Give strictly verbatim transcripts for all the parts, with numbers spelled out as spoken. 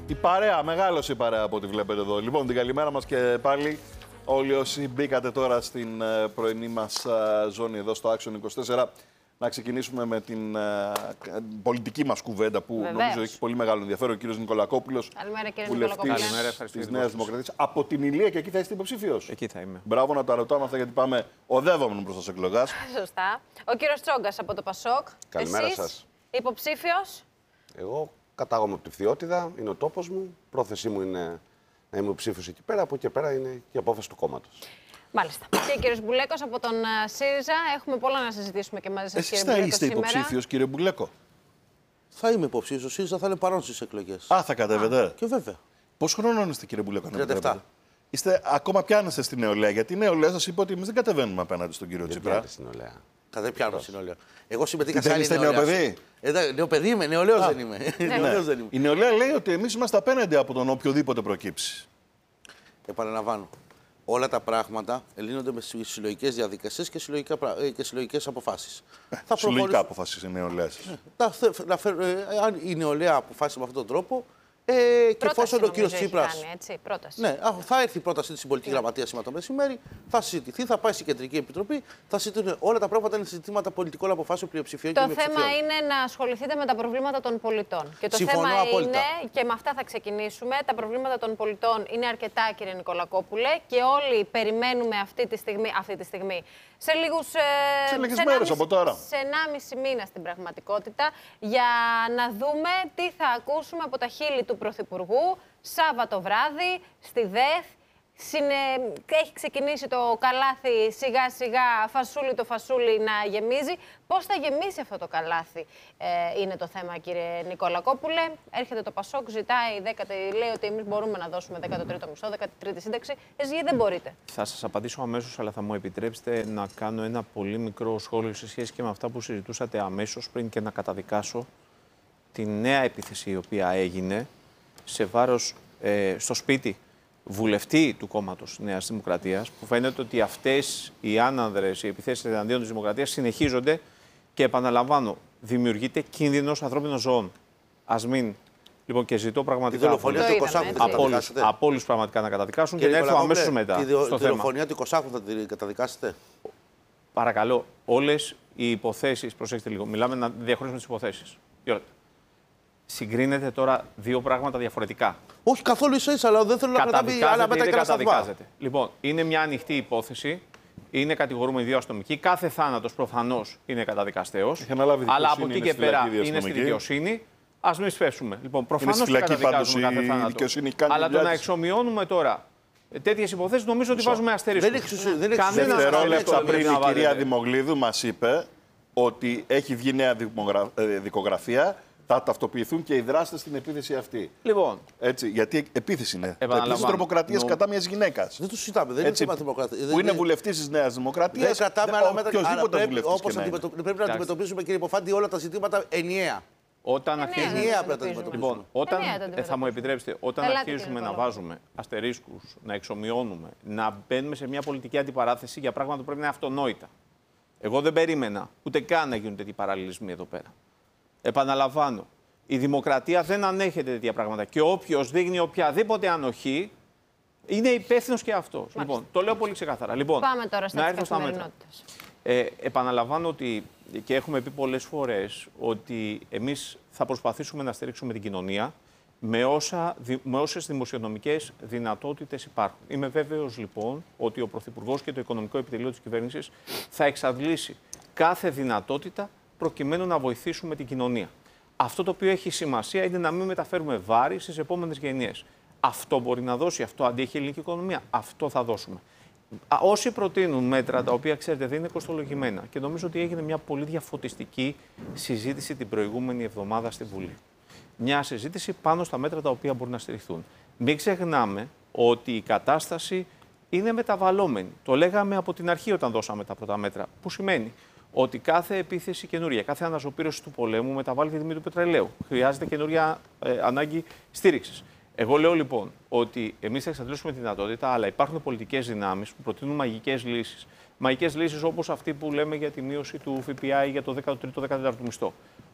Η παρέα, μεγάλωσε η παρέα από ό,τι βλέπετε εδώ. Λοιπόν, την καλημέρα μας και πάλι. Όλοι όσοι μπήκατε τώρα στην πρωινή μας ζώνη εδώ στο Action είκοσι τέσσερα, να ξεκινήσουμε με την uh, πολιτική μας κουβέντα που Βεβαίως. νομίζω έχει πολύ μεγάλο ενδιαφέρον. Ο κύριος Νικολακόπουλος, βουλευτής της Νέας Δημοκρατίας. Από την Ηλία και εκεί θα είστε υποψήφιος. Εκεί θα είμαι. Μπράβο, να τα ρωτάμε αυτά γιατί πάμε οδεύομεν προς τις εκλογές. Σωστά. Ο κύριος Τσόγκας από το Πασόκ. Καλημέρα Εσείς, σας. Υποψήφιος. Εγώ κατάγομαι από τη Φθιώτιδα, είναι ο τόπος μου. Πρόθεσή μου είναι να είμαι υποψήφιος εκεί πέρα. Από εκεί και πέρα είναι και η απόφαση του κόμματος. Μάλιστα. Και ο κύριος Μπουλέκος από τον ΣΥΡΙΖΑ. Έχουμε πολλά να συζητήσουμε και μαζί σας, Εσείς κύριε θα Μπουλέκο, είστε σήμερα. υποψήφιος, κύριε Μπουλέκο. Θα είμαι υποψήφιος. Ο ΣΥΡΙΖΑ θα είναι παρόν στις εκλογές. Α, θα κατέβετε. Και βέβαια. Πόσο χρονών είστε, κύριε Μπουλέκο, να τριάντα επτά. επιτρέπετε? Είστε ακόμα πιάνεστε στην νεολαία. Γιατί η νεολαία σας είπε ότι εμείς δεν κατεβαίνουμε απέναντι στον κύριο Δεν Τσίπρα. πιάνετε στην ολέα. Κατέ πιάνω συνολέα. Εγώ συμμετείχα Δεν σε άλλη είστε νεολαία. νεοπαιδί? Ε, δε- νεοπαιδί είμαι, νεολαίος δεν είμαι. Νεολαίος δεν είμαι. Η νεολαία λέει ότι εμείς είμαστε απέναντι από τον οποιοδήποτε προκύψει. Επαναλαμβάνω. Όλα τα πράγματα λύνονται με συλλογικές διαδικασίες και, συλλογικά πρα- ε, και συλλογικές αποφάσεις. Θα Συλλογικά προχωρήσω- αποφασίσει η νεολαία σας. τα θε- να φέρω- ε, αν η νεολαία αποφάσισε με αυτόν τον τρόπο, ε, και Πρόταση, εφόσον ο νομίζω, κύριος έχει Τσίπρας. κάνει, έτσι, πρόταση. Ναι, α, θα έρθει η πρόταση της Συμπολιτικής Γραμματείας σήμερα το μεσημέρι, θα συζητηθεί, θα πάει στην Κεντρική Επιτροπή, θα συζητούν όλα τα πράγματα, είναι ζητήματα πολιτικών αποφάσεων πλειοψηφίων και Το μειοψηφίων. θέμα είναι να ασχοληθείτε με τα προβλήματα των πολιτών. Και το Συμφωνώ θέμα απόλυτα. είναι, και με αυτά θα ξεκινήσουμε, τα προβλήματα των πολιτών είναι αρκετά, κύριε Νικολακόπουλε, και όλοι περιμένουμε αυτή τη στιγμή, αυτή τη στιγμή σε λίγους ε, Σε λίγες σε μέρες ενάμιση- από τώρα. σε ενάμιση μήνα στην πραγματικότητα, για να δούμε τι θα ακούσουμε από τα χείλη του Πρωθυπουργού Σάββατο βράδυ στη ΔΕΘ. Συνε... Έχει ξεκινήσει το καλάθι σιγά σιγά, φασούλι το φασούλι να γεμίζει. Πώς θα γεμίσει αυτό το καλάθι ε, είναι το θέμα, κύριε Νικολακόπουλε. Έρχεται το Πασόκ, ζητάει δέκατη, λέει ότι εμείς μπορούμε να δώσουμε δέκατο τρίτο μισθό, δέκατη τρίτη σύνταξη. Εσείς γιατί δεν μπορείτε? Θα σας απαντήσω αμέσως, αλλά θα μου επιτρέψετε να κάνω ένα πολύ μικρό σχόλιο σε σχέση και με αυτά που συζητούσατε αμέσως πριν και να καταδικάσω τη νέα επίθεση η οποία έγινε σε βάρος ε, στο σπίτι βουλευτή του κόμματος Νέας Δημοκρατίας, που φαίνεται ότι αυτές οι άνανδρες, οι επιθέσεις εναντίον της Δημοκρατίας συνεχίζονται και επαναλαμβάνω, δημιουργείται κίνδυνος ανθρώπινων ζώων. Ας μην. Λοιπόν, και ζητώ Τη πραγματικά δολοφονία Το του είδαμε, Κωσάκου έτσι. θα από όλους, καταδικάσετε. από όλους πραγματικά να καταδικάσουν και Κύριε να έρθω Νικολακόπουλε, αμέσως μετά Τη, δο- στο τη θέμα. δολοφονία του Κωσάκου θα την καταδικάσετε. Παρακαλώ, όλες οι υποθέσεις, προσέξτε λίγο, μιλάμε να διαχωρίσουμε τις υποθέσεις. Γιώργο, συγκρίνετε τώρα δύο πράγματα διαφορετικά. Όχι καθόλου ίσα ίσα, αλλά δεν θέλω να κρατάμε άλλα Καταδικάζεται μέτρα ή και δεν να σταθμά. καταδικάζεται. Λοιπόν, είναι μια ανοιχτή υπόθεση. Είναι κατηγορούμενοι δύο αστυνομικοί. Κάθε θάνατος προφανώς είναι καταδικαστέος. Έχει αναλάβει Αλλά δικαιοσύνη, από εκεί είναι και στη πέρα φυλακή είναι στη αστυνομική. δικαιοσύνη. Ας μην σφεύσουμε. Λοιπόν, Είναι προφανώς στη και φυλακή πάντως καταδικάζουμε κάθε η θάνατο. δικαιοσύνη κάνει Αλλά το δουλειά να της. εξομοιώνουμε τώρα τέτοιες υποθέσεις νομίζω ότι βάζουμε αστερίσκους. Δεν εξουσου- δεν Κανένας εξουσιοδοτεί. Δευτερόλεπτα αστερίσκος πριν δεν η κυρία βάλετε. Δημογλίδου μας είπε ότι έχει βγει νέα δημογρα- ε, δικογραφία, θα ταυτοποιηθούν και οι δράστες στην επίθεση αυτή. Λοιπόν, Έτσι, γιατί επίθεση είναι. Επαναλαμβάνω. Επίθεση τρομοκρατίας Νο- κατά μιας γυναίκας. Δεν το συζητάμε. Δεν είναι Έτσι, θέμα δημοκρατία. που είναι βουλευτής της Νέας Δεν Δημοκρατίας. κρατάμε δε- άλλα μέτρα. Αλλά οποιοσδήποτε πρέπει, βουλευτής όπως και να είναι. αντιμετω- πρέπει να αντιμετωπίσουμε, κύριε Υποφάντη, όλα τα ζητήματα ενιαία. όταν Ε, αρχίζουμε. ναι, Ενιαία δεν πρέπει να τα αντιμετωπίζουμε. αντιμετωπίσουμε. Λοιπόν, όταν, Ε, ναι, τα ε, θα μου αντιμετωπίζουμε. επιτρέψετε, όταν Ελάτε, αρχίζουμε κύριε να Νικολάκου. βάζουμε αστερίσκους, να εξομοιώνουμε, να μπαίνουμε σε μια πολιτική αντιπαράθεση για πράγματα που πρέπει να είναι αυτονόητα. Εγώ δεν περίμενα ούτε καν να γίνουν τέτοιοι παραλληλισμοί εδώ πέρα. Επαναλαμβάνω, η δημοκρατία δεν ανέχεται τέτοια πράγματα και όποιος δείχνει οποιαδήποτε ανοχή είναι υπεύθυνος και αυτός. Λοιπόν, το λέω πολύ ξεκάθαρα. Λοιπόν, Πάμε τώρα στα να της έρθω στα μέτρα. καθημερινότητας. Ε, επαναλαμβάνω ότι, και έχουμε πει πολλές φορές, ότι εμείς θα προσπαθήσουμε να στηρίξουμε την κοινωνία με, όσα, δη- με όσες δημοσιονομικές δυνατότητες υπάρχουν. Είμαι βέβαιος λοιπόν ότι ο Πρωθυπουργός και το Οικονομικό Επιτελείο της Κυβέρνησης θα εξαντλήσει κάθε δυνατότητα προκειμένου να βοηθήσουμε την κοινωνία. Αυτό το οποίο έχει σημασία είναι να μην μεταφέρουμε βάρη στις επόμενες γενιές. Αυτό μπορεί να δώσει, αυτό αντέχει η ελληνική οικονομία. Αυτό θα δώσουμε. Α, όσοι προτείνουν μέτρα τα οποία ξέρετε δεν είναι κοστολογημένα και νομίζω ότι έγινε μια πολύ διαφωτιστική συζήτηση την προηγούμενη εβδομάδα στη Βουλή. Μια συζήτηση πάνω στα μέτρα τα οποία μπορούν να στηριχθούν. Μην ξεχνάμε ότι η κατάσταση είναι μεταβαλλόμενη. Το λέγαμε από την αρχή όταν δώσαμε τα πρώτα μέτρα. Που σημαίνει ότι κάθε επίθεση καινούρια, κάθε αναζωπήρωση του πολέμου μεταβάλλει τη τιμή του πετρελαίου. Χρειάζεται καινούρια ε, ανάγκη στήριξης. Εγώ λέω λοιπόν ότι εμείς θα εξαντλήσουμε τη δυνατότητα, αλλά υπάρχουν πολιτικές δυνάμεις που προτείνουν μαγικές λύσεις. Μαγικές λύσεις όπως αυτή που λέμε για τη μείωση του ΦΠΑ ή για το δέκατο τρίτο δέκατο τέταρτο μισθό.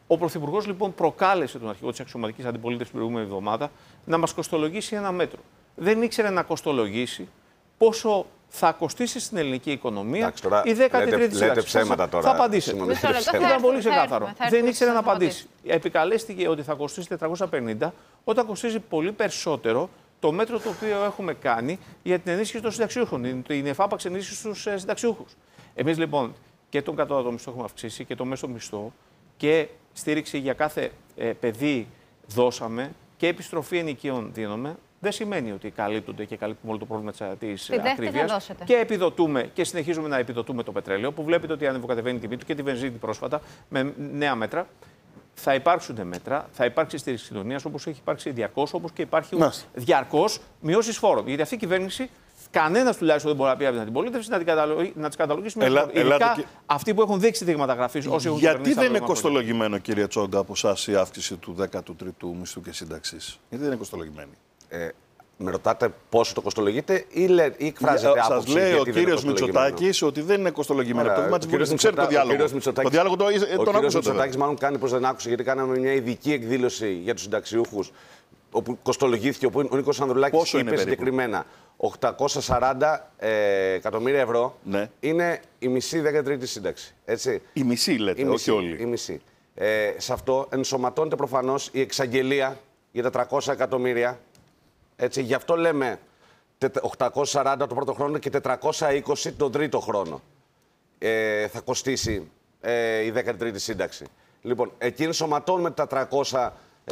Ο Πρωθυπουργός λοιπόν προκάλεσε τον αρχηγό της αξιωματικής αντιπολίτευσης την προηγούμενη εβδομάδα να μας κοστολογήσει ένα μέτρο. Δεν ήξερε να κοστολογήσει πόσο θα κοστίσει στην ελληνική οικονομία. Εντάξει, τώρα η δέκατη τρίτη λέτε, λέτε ψέματα τώρα. Θα απαντήσετε. Ήταν πολύ ξεκάθαρο. Δεν ήξερε να απαντήσει. Επικαλέστηκε ότι θα κοστίσει τετρακόσια πενήντα, όταν κοστίζει πολύ περισσότερο το μέτρο το οποίο έχουμε κάνει για την ενίσχυση των συνταξιούχων, την εφάπαξ ενίσχυση στους συνταξιούχους. Εμείς λοιπόν και τον κατώτατο μισθό έχουμε αυξήσει και το μέσο μισθό και στήριξη για κάθε ε, παιδί δώσαμε και επιστροφή ενοικίων δίνουμε. Δεν σημαίνει ότι καλύπτονται και καλύπτουμε όλο το πρόβλημα της ακρίβειας. Και επιδοτούμε και συνεχίζουμε να επιδοτούμε το πετρέλαιο, που βλέπετε ότι ανεβοκατεβαίνει η τιμή του και τη βενζίνη πρόσφατα με νέα μέτρα. Θα υπάρξουν μέτρα, θα υπάρξει στήριξη κοινωνίας όπως έχει υπάρξει διαρκώς, όπως και υπάρχουν διαρκώς μειώσεις φόρων. Γιατί αυτή η κυβέρνηση, κανένας τουλάχιστον δεν μπορεί να πει από την αντιπολίτευση να, να τις καταλογίσει με φόρο. Ειδικά και... αυτοί που έχουν δείξει δείγματα γραφής. Όσοι έχουν Γιατί δεν είναι κοστολογημένο, κύριε Τσόγκα, από εσάς η αύξηση του δέκατου τρίτου μισθού και σύνταξης? Γιατί δεν είναι κοστολογημένη? Ε, με ρωτάτε πόσο το κοστολογείτε ή, λέ, ή εκφράζετε άποψη? Σας λέει ο κύριος Μητσοτάκης ότι δεν είναι κοστολογημένο. Το θέμα της βουλής, δεν ξέρει το διάλογο. Το διάλογο τον άκουσα. Ο κύριος Μητσοτάκης μάλλον κάνει πως δεν άκουσε, γιατί κάναμε μια ειδική εκδήλωση για τους συνταξιούχους, όπου κοστολογήθηκε, όπου ο Νίκος Ανδρουλάκης είπε συγκεκριμένα οκτακόσια σαράντα ε, εκατομμύρια ευρώ, ναι, είναι η μισή δέκατη τρίτη σύνταξη. Έτσι. Η μισή λέτε, η μισή, όχι όλοι. Η μισή. Ε, σε αυτό ενσωματώνεται προφανώς η εξαγγελία για τα τριακόσια εκατομμύρια. Έτσι, γι' αυτό λέμε οκτακόσια σαράντα το πρώτο χρόνο και τετρακόσια είκοσι τον τρίτο χρόνο. Ε, θα κοστίσει ε, η δέκατη τρίτη σύνταξη. Λοιπόν, εκεί ενσωματώνουμε τα τριακόσια,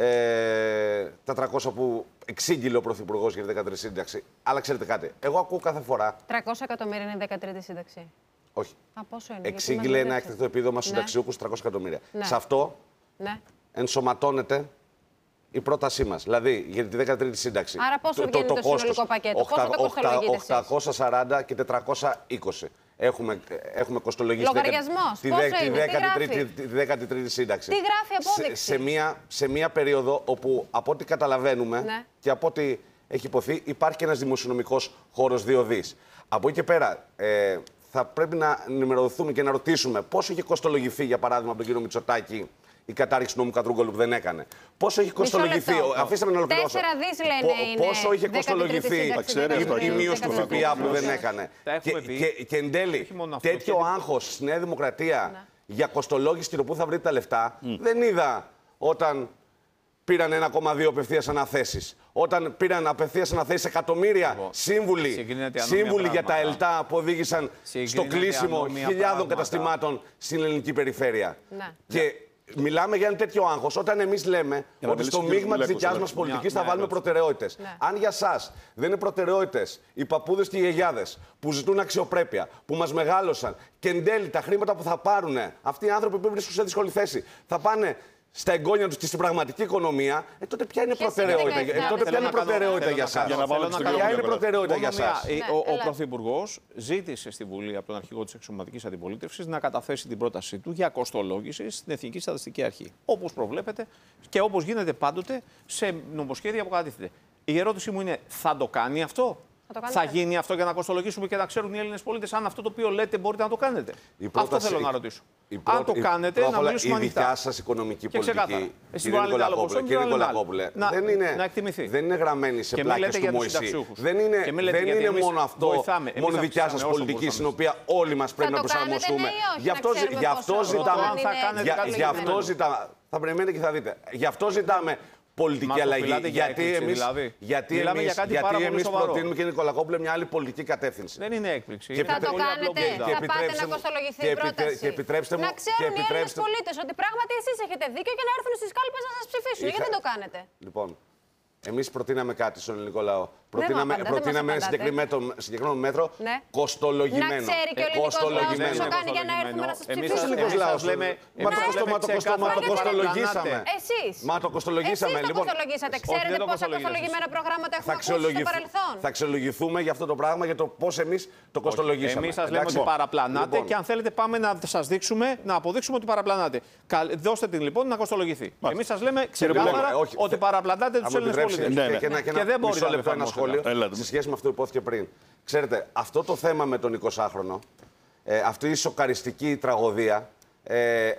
ε, τα τριακόσια που εξήγηλε ο Πρωθυπουργός για τη δέκατη τρίτη σύνταξη. Αλλά ξέρετε κάτι, εγώ ακούω κάθε φορά. τριακόσια εκατομμύρια είναι η δέκατη τρίτη σύνταξη. Όχι. Α, πόσο είναι? Εξήγηλε ένα έκτακτο επίδομα στους συνταξιούχους τριακόσια εκατομμύρια. Ναι. Σε αυτό ναι, ενσωματώνεται η πρότασή μας. Δηλαδή για τη δέκατη τρίτη σύνταξη. Άρα πόσο το, βγαίνει το, το, το συνολικό πακέτο, οχτα, πόσο το κοστολογείτε εσείς? οκτακόσια σαράντα και τετρακόσια είκοσι. Έχουμε, έχουμε κοστολογήσει λογαριασμός. τη, πόσο τη, είναι, δέκατη τρίτη, τη δέκατη τρίτη σύνταξη. Τι γράφει απόδειξη? Σε, σε, μία, σε μία περίοδο όπου από ό,τι καταλαβαίνουμε, ναι, και από ό,τι έχει υποθεί, υπάρχει και ένας δημοσιονομικός χώρος δύο δις. Από εκεί και πέρα ε, θα πρέπει να ενημερωθούμε και να ρωτήσουμε πόσο έχει κοστολογηθεί, για παράδειγμα, από τον κύριο Μητσοτάκη η κατάρριξη νόμου Κατρούγκαλου που δεν έκανε. Πόσο έχει κοστολογηθεί. Αφήστε με να ολοκληρώσω. τέσσερα δις λένε. Πόσο είναι είχε κοστολογηθεί η μείωση του ΦΠΑ που δεν έκανε. Και, και, και εν τέλει, τέτοιο άγχος στη Νέα Δημοκρατία ναι, για κοστολόγηση και το πού θα βρείτε τα λεφτά, mm, δεν είδα όταν πήραν ένα κόμμα δύο απευθείας αναθέσεις. Όταν πήραν απευθείας αναθέσεις εκατομμύρια σύμβουλοι, σύμβουλοι για τα ΕΛΤΑ που οδήγησαν στο κλείσιμο χιλιάδων καταστημάτων στην ελληνική περιφέρεια. Ναι. Και μιλάμε για ένα τέτοιο άγχος όταν εμείς λέμε για ότι στο μείγμα της δικιάς μας πολιτικής θα βάλουμε προτεραιότητες. Ναι. Αν για σας δεν είναι προτεραιότητες οι παππούδες και οι γιαγιάδες που ζητούν αξιοπρέπεια, που μας μεγάλωσαν και εν τέλει τα χρήματα που θα πάρουν αυτοί οι άνθρωποι που βρίσκονται σε δύσκολη θέση θα πάνε στα εγγόνια τους και στην πραγματική οικονομία, ε, τότε ποια είναι προτεραιότητα, ε, τότε ποια είναι προτεραιότητα για εσάς? Ποια είναι προτεραιότητα για εσάς? Ο, ο Πρωθυπουργός ζήτησε στη Βουλή από τον αρχηγό της αξιωματικής αντιπολίτευσης να καταθέσει την πρότασή του για κοστολόγηση στην Εθνική Στατιστική Αρχή. Όπως προβλέπετε και όπως γίνεται πάντοτε σε νομοσχέδια που κατατίθεται. Η ερώτησή μου είναι, θα το κάνει αυτό? Θα, θα γίνει αυτό για να κοστολογήσουμε και να ξέρουν οι Έλληνες πολίτες αν αυτό το οποίο λέτε μπορείτε να το κάνετε? Αυτό θέλω να ρωτήσω. Πρώτη, αν το κάνετε, η, να μιλήσουμε ανοιχτά. Η δικιά σας οικονομική και πολιτική, κύριε Νικολακόπουλε, να, δεν, είναι, δεν είναι γραμμένη σε πλάκες του Μωυσή. Δεν είναι, δεν είναι μόνο αυτό, βοηθάμε. μόνο δικιά σας πολιτική, στην οποία όλοι μας πρέπει να προσαρμοστούμε. Γι' αυτό ζητάμε. Θα περιμένετε και θα δείτε. Γι' αυτό ζητάμε πολιτική αλλαγή. Γιατί εμείς, δηλαδή. γιατί εμείς, για γιατί εμείς προτείνουμε, κύριε Νικολακόπουλε, μια άλλη πολιτική κατεύθυνση. Δεν είναι έκπληξη. Και θα το κάνετε, θα πάτε να κοστολογηθεί η πρόταση. Και επιτρέψτε μου, να ξέρουν οι Έλληνες πολίτες ότι πράγματι εσείς έχετε δίκιο και να έρθουν στις κάλπες να σας ψηφίσουν. Γιατί δεν το κάνετε? Λοιπόν, εμείς προτείναμε κάτι στον ελληνικό λαό. Προτείναμε, απαντά, προτείναμε ένα συγκεκριμένο, συγκεκριμένο μέτρο ναι, κοστολογημένο. Να ξέρει και ο ελληνικός λαός πώς το κάνει για να έρθουμε να σας ψηφίσουμε. Εμείς ο λαός λέμε, μα το κοστολογήσαμε. Εσείς. Μα το κοστολογήσαμε. Εσείς το κοστολογήσατε. Ξέρετε πόσα κοστολογημένα προγράμματα έχουμε ακούσει στο παρελθόν? Θα αξιολογηθούμε για αυτό το πράγμα, για το πώς εμείς το κοστολογήσαμε. Εμείς σας λέμε ότι παραπλανάτε και αν θέλετε πάμε να σας δείξουμε, να αποδείξουμε ότι παραπλανάτε. Δώστε την λοιπόν να κοστολογηθεί. Εμείς σας λέμε ξεκάθαρα ότι παραπλανάτε τους Έλληνες πολίτες. Και δεν μπορείτε να ένα σχόλιο σε σχέση με αυτό που υπόθηκε πριν. Ξέρετε, αυτό το θέμα με τον εικοσάχρονο, ε, αυτή η σοκαριστική τραγωδία, ε,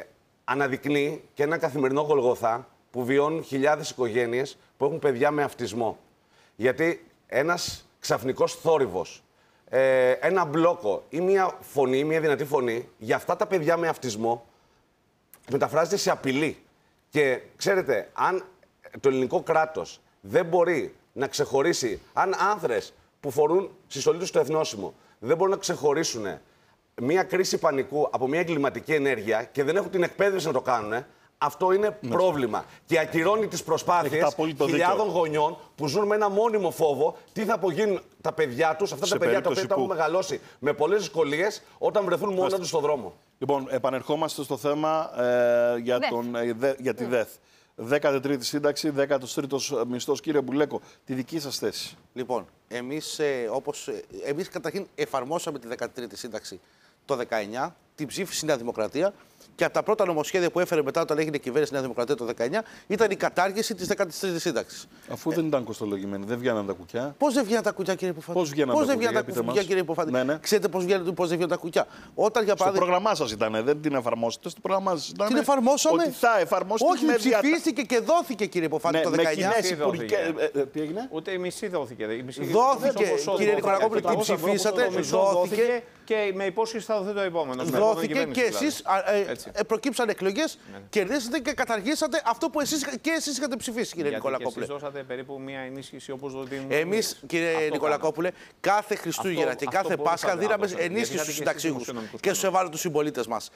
αναδεικνύει και ένα καθημερινό Γολγοθά που βιώνουν χιλιάδες οικογένειες που έχουν παιδιά με αυτισμό. Γιατί ένας ξαφνικός θόρυβος, ε, ένα μπλόκο ή μια φωνή, μια δυνατή φωνή, για αυτά τα παιδιά με αυτισμό μεταφράζεται σε απειλή. Και ξέρετε, αν το ελληνικό κράτος δεν μπορεί να ξεχωρίσει, αν άνθρες που φορούν στη στολή τους το εθνόσημο δεν μπορούν να ξεχωρίσουν μια κρίση πανικού από μια εγκληματική ενέργεια και δεν έχουν την εκπαίδευση να το κάνουν, αυτό είναι ναι. πρόβλημα. Και ακυρώνει τις προσπάθειες χιλιάδων γονιών που ζουν με ένα μόνιμο φόβο τι θα απογίνουν τα παιδιά τους, αυτά σε τα παιδιά τα οποία που... τα έχουν μεγαλώσει με πολλές δυσκολίες όταν βρεθούν μόνα τους στον δρόμο. Λοιπόν, επανερχόμαστε στο θέμα ε, για, τον, ε, δε, για τη mm. ΔΕΘ. δέκατη τρίτη σύνταξη, δέκατος τρίτος μισθός. Κύριε Μπουλέκο, τη δική σας θέση. Λοιπόν, εμείς, ε, όπως, ε, εμείς καταρχήν εφαρμόσαμε τη δέκατη τρίτη σύνταξη το δεκαεννιά, την ψήφισε η Νέα Δημοκρατία. Και από τα πρώτα νομοσχέδια που έφερε μετά, όταν έγινε κυβέρνηση Νέα Δημοκρατία το δεκαεννιά, ήταν η κατάργηση της δέκατης τρίτης σύνταξης. Αφού δεν ήταν κοστολογημένοι, δεν βγαίναν τα κουκιά. Πώς δεν βγαίναν τα κουκιά, κύριε Υποφάντη? Πώς βγαίναν πώς τα κουκιά, κουκιά, κύριε Υποφάντη? Ναι, ναι. Ξέρετε πώς, βγαίναν, πώς δεν βγαίναν τα κουκιά? Όταν, για παράδειγμα... Στο πρόγραμμά σας ήταν, δεν την εφαρμόσετε. Στο πρόγραμμά σας ήταν. Την εφαρμόσαμε. Ότι θα εφαρμόσετε. Όχι, ψηφίστηκε και δόθηκε, κύριε Υποφάντη, ναι, το δεκαεννιά. Τι έγινε? Ούτε η μισή δόθηκε. Δόθηκε, κύριε Νικολακόπουλε, την ψηφίσατε. Δόθηκε. Και με υπόσχεση θα δοθεί το επόμενο. Δόθηκε και εσείς προκύψαν εκλογές, ναι. κερδίσατε και καταργήσατε αυτό που εσείς και εσείς είχατε ψηφίσει, κύριε Νικολακόπουλε. Εσείς δώσατε περίπου μία ενίσχυση όπως το δίνουν. Εμείς, κύριε Νικολακόπουλε, κάθε Χριστούγεννα και κάθε Πάσχα δίναμε ενίσχυση στους συνταξίχους και στους ευάλωτους συμπολίτες μας.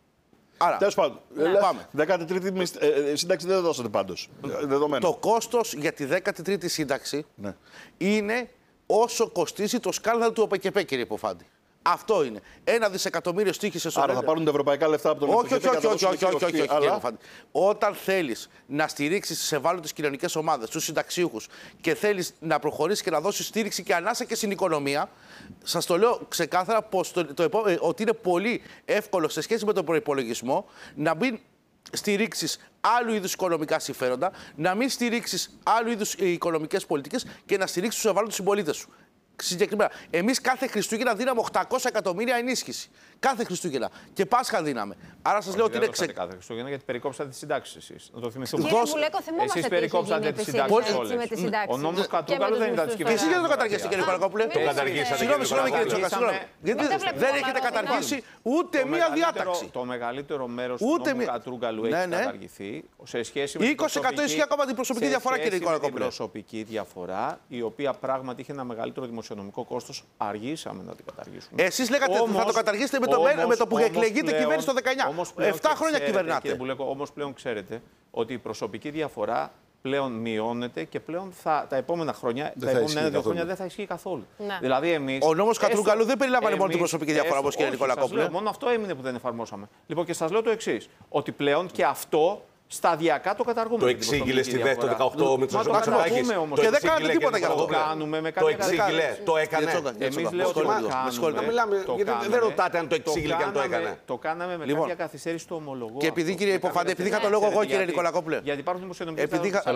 Άρα, τέλος πάντων, δέκατη τρίτη σύνταξη δεν δώσατε πάντως. Το κόστος για τη δέκατη τρίτη σύνταξη ναι. είναι όσο κοστίζει το σκάνδαλο του ΟΠΕΚΕΠΕ, κύριε Υποφάντη. Αυτό είναι. Ένα δισεκατομμύριο στοίχησε στο. Άρα θα πάρουν τα ευρωπαϊκά λεφτά από τον Όχι, όχι, όχι, όχι, όχι, όχι, όχι, αλλά... Όταν θέλεις να στηρίξεις τις ευάλωτες κοινωνικές ομάδες, τους συνταξίουχους και θέλεις να προχωρήσεις και να δώσεις στήριξη και ανάσα και στην οικονομία, σας το λέω ξεκάθαρα πως το, το, το, ότι είναι πολύ εύκολο σε σχέση με τον προϋπολογισμό να μην στηρίξεις άλλου είδους οικονομικά συμφέροντα, να μην στηρίξεις άλλου είδους οικονομικές πολιτικές και να στηρίξεις τους ευάλωτους συμπολίτες σου. Συγκεκριμένα, εμείς κάθε Χριστούγεννα δίναμε οκτακόσια εκατομμύρια ενίσχυση. Κάθε Χριστούγεννα. Και Πάσχα δίναμε. Άρα σας λέω ότι είναι ξεκάθαρο. Κάθε Χριστούγεννα γιατί περικόψατε τις συντάξεις εσείς. Να το θυμηθούμε. Κύριε Μπουλέκο, θυμόμαστε εσείς περικόψατε τις συντάξεις όλες. Ο νόμος Κατρούγκαλου δεν ήταν της κυβέρνησης. Και εσείς γιατί το καταργήσατε, κύριε Νικολακόπουλε? Το καταργήσατε. Συγγνώμη, συγγνώμη, κύριε Τσόκα. Γιατί δεν έχετε καταργήσει ούτε μία διάταξη. Το μεγαλύτερο μέρος του νόμου Κατρούγκαλου έχει καταργηθεί σε σχέση με είκοσι τοις εκατό ισχύει ακόμα την προσωπική διαφορά, κύριε Νικολακόπουλε. Την προσωπική διαφορά, η οποία πράγματι είχε ένα μεγαλύτερο δημοσιονομικό κόστος, αργήσαμε να την καταργήσουμε. Εσείς λέγατε ότι θα το καταργήσετε με το, όμως, με το που εκλεγείτε κυβέρνηση το δεκαεννιά. Εφτά χρόνια κυβερνάτε. Κύριε Μπουλέκο, όμως πλέον ξέρετε ότι η προσωπική διαφορά πλέον μειώνεται και πλέον θα, τα επόμενα χρόνια, δεν τα επόμενα δύο χρόνια δεν θα ισχύει καθόλου. Ναι. Δηλαδή εμείς, ο νόμος Κατρούγκαλου δεν περιλάμβανε μόνο την προσωπική διαφορά, όπως κύριε Νικολακόπουλε. Μόνο αυτό έμεινε που δεν εφαρμόσαμε. Λοιπόν, και σας λέω το εξής, ότι πλέον και αυτό σταδιακά το καταργούμε. Το εξήγηλε στη ΔΕΘ το δεκαοκτώ ο Μητσοτάκης. Και δεν κάνετε τίποτα γι' αυτό. Το κάνουμε με το εξήγηλε, το έκανε. Εμείς λέω ότι το κάνουμε. Δεν ρωτάτε αν το εξήγηλε και αν το έκανε. Το κάναμε με κάποια καθυστέρηση, το ομολογώ. Και επειδή, κύριε Υποφάντη, επειδή είχα το λόγο εγώ, κύριε Νικολακόπουλε. Γιατί υπάρχουν δημοσιονομικές. Επειδή είχα